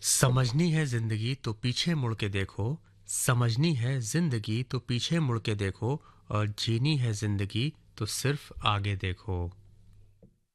समझनी है जिंदगी तो पीछे मुड़ के देखो। समझनी है जिंदगी तो पीछे मुड़ के देखो। और जीनी है जिंदगी तो सिर्फ आगे देखो।